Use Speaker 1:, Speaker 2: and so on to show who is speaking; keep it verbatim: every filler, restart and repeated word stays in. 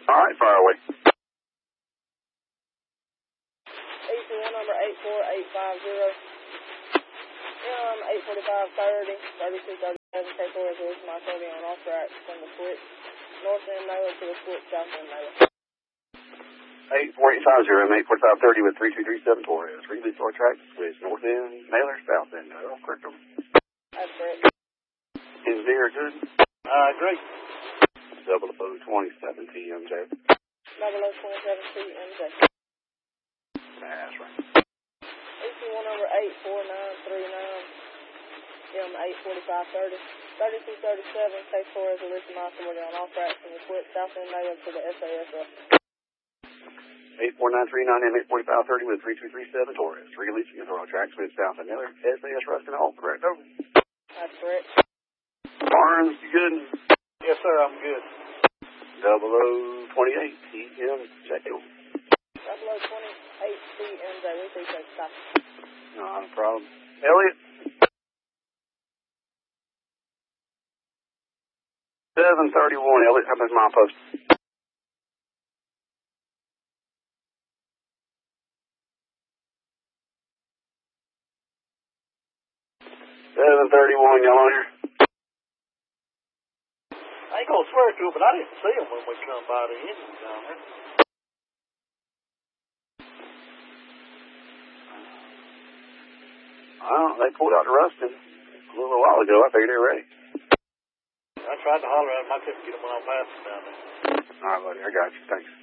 Speaker 1: All right, fire away.
Speaker 2: A C one number eight four eight five zero. Um, eight forty-five thirty, thirty-two thirty-seven, K four is Lewis my thirty on off track from the switch. North end Naylor to the switch, south end Naylor.
Speaker 1: eight four eight five zero, eight forty-five thirty with three two three seven Torres. Release our track, switch north end Naylor, south end Naylor. Correct over.
Speaker 2: That's correct.
Speaker 1: Engineer, good?
Speaker 3: Uh, great.
Speaker 1: Double O twenty-seven T M J.
Speaker 2: Double O twenty-seven T M J.
Speaker 1: That's right.
Speaker 2: A C one number eight four nine three nine. M eight forty-five thirty, thirty-two thirty-seven, K four is Lewis my thirty on off track from the switch, south end Naylor to the S A S F.
Speaker 1: eight four nine three nine M eight forty-five thirty with three two three seven Torres. Releasing your throw track, switch south end Naylor. S A S Ruskin Hall. Correct over.
Speaker 2: That's correct.
Speaker 1: Barnes, you good?
Speaker 3: Yes, sir, I'm good.
Speaker 1: Double O twenty-eight T M J.
Speaker 2: Double O twenty-eight T M J, we appreciate the stop.
Speaker 1: Not a problem. Elliot? seven thirty-one, Elliot. How about my post? seven thirty-one, y'all on here?
Speaker 3: I ain't gonna swear to it, but I didn't see them when we come by the engine down there.
Speaker 1: Well, they pulled out the Ruskin a little while ago. I figured they were ready.
Speaker 3: I tried to holler at them. I couldn't get them when I passed them down there.
Speaker 1: All right, buddy. I got you. Thanks.